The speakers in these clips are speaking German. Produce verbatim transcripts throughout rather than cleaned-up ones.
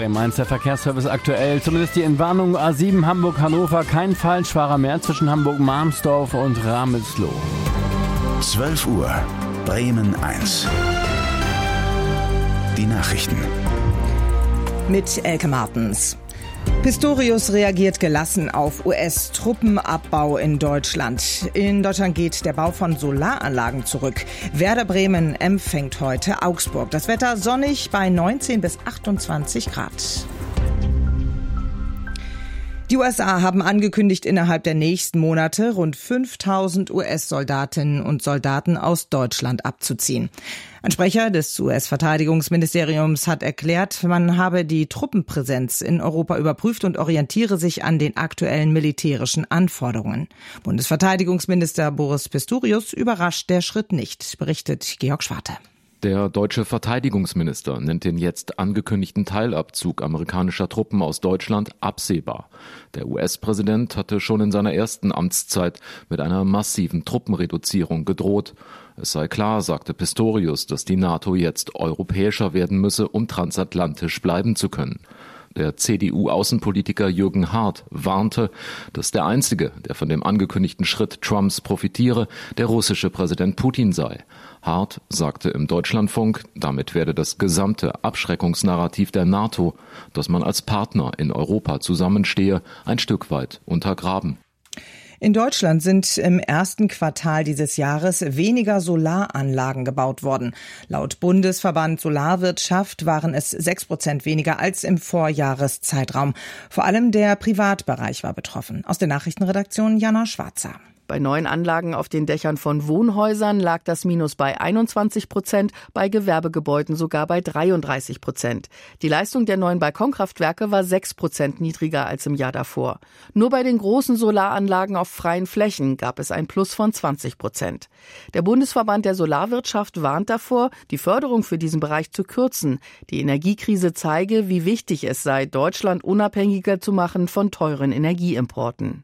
Bremen eins, der Verkehrsservice aktuell. Zumindest die Entwarnung A sieben Hamburg-Hannover. Kein falschfahrer mehr zwischen Hamburg-Marmsdorf und Ramelsloh. zwölf Uhr, Bremen eins. Die Nachrichten. Mit Elke Martens. Pistorius reagiert gelassen auf U S-Truppenabbau in Deutschland. In Deutschland geht der Bau von Solaranlagen zurück. Werder Bremen empfängt heute Augsburg. Das Wetter sonnig bei neunzehn bis achtundzwanzig Grad. Die U S A haben angekündigt, innerhalb der nächsten Monate rund fünftausend U S-Soldatinnen und Soldaten aus Deutschland abzuziehen. Ein Sprecher des U S-Verteidigungsministeriums hat erklärt, man habe die Truppenpräsenz in Europa überprüft und orientiere sich an den aktuellen militärischen Anforderungen. Bundesverteidigungsminister Boris Pistorius überrascht der Schritt nicht, berichtet Georg Schwarte. Der deutsche Verteidigungsminister nennt den jetzt angekündigten Teilabzug amerikanischer Truppen aus Deutschland absehbar. Der U S-Präsident hatte schon in seiner ersten Amtszeit mit einer massiven Truppenreduzierung gedroht. Es sei klar, sagte Pistorius, dass die NATO jetzt europäischer werden müsse, um transatlantisch bleiben zu können. Der C D U-Außenpolitiker Jürgen Hart warnte, dass der Einzige, der von dem angekündigten Schritt Trumps profitiere, der russische Präsident Putin sei. Hart sagte im Deutschlandfunk, damit werde das gesamte Abschreckungsnarrativ der NATO, dass man als Partner in Europa zusammenstehe, ein Stück weit untergraben. In Deutschland sind im ersten Quartal dieses Jahres weniger Solaranlagen gebaut worden. Laut Bundesverband Solarwirtschaft waren es sechs Prozent weniger als im Vorjahreszeitraum. Vor allem der Privatbereich war betroffen. Aus der Nachrichtenredaktion Jana Schwarzer. Bei neuen Anlagen auf den Dächern von Wohnhäusern lag das Minus bei einundzwanzig Prozent, bei Gewerbegebäuden sogar bei dreiunddreißig Prozent. Die Leistung der neuen Balkonkraftwerke war sechs Prozent niedriger als im Jahr davor. Nur bei den großen Solaranlagen auf freien Flächen gab es ein Plus von zwanzig Prozent. Der Bundesverband der Solarwirtschaft warnt davor, die Förderung für diesen Bereich zu kürzen. Die Energiekrise zeige, wie wichtig es sei, Deutschland unabhängiger zu machen von teuren Energieimporten.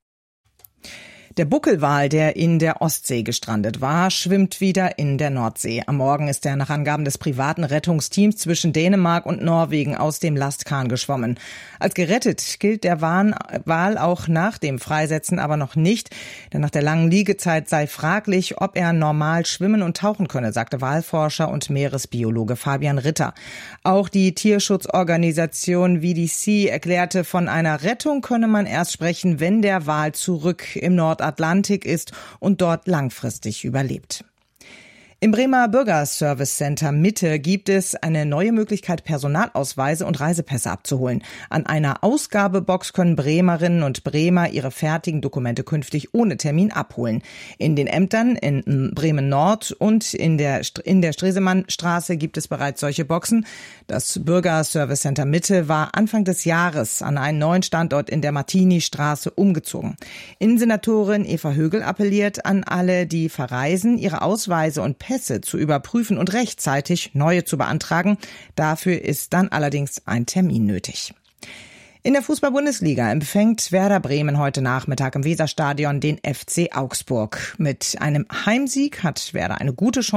Der Buckelwal, der in der Ostsee gestrandet war, schwimmt wieder in der Nordsee. Am Morgen ist er nach Angaben des privaten Rettungsteams zwischen Dänemark und Norwegen aus dem Lastkahn geschwommen. Als gerettet gilt der Wal auch nach dem Freisetzen aber noch nicht, denn nach der langen Liegezeit sei fraglich, ob er normal schwimmen und tauchen könne, sagte Walforscher und Meeresbiologe Fabian Ritter. Auch die Tierschutzorganisation V D C erklärte, von einer Rettung könne man erst sprechen, wenn der Wal zurück im Nord Atlantik ist und dort langfristig überlebt. Im Bremer Bürgerservice Center Mitte gibt es eine neue Möglichkeit, Personalausweise und Reisepässe abzuholen. An einer Ausgabebox können Bremerinnen und Bremer ihre fertigen Dokumente künftig ohne Termin abholen. In den Ämtern in Bremen Nord und in der, in der Stresemannstraße gibt es bereits solche Boxen. Das Bürgerservice Center Mitte war Anfang des Jahres an einen neuen Standort in der Martini-Straße umgezogen. Innensenatorin Eva Högel appelliert an alle, die verreisen, ihre Ausweise und Pässe zu überprüfen und rechtzeitig neue zu beantragen. Dafür ist dann allerdings ein Termin nötig. In der Fußball-Bundesliga empfängt Werder Bremen heute Nachmittag im Weserstadion den F C Augsburg. Mit einem Heimsieg hat Werder eine gute Chance,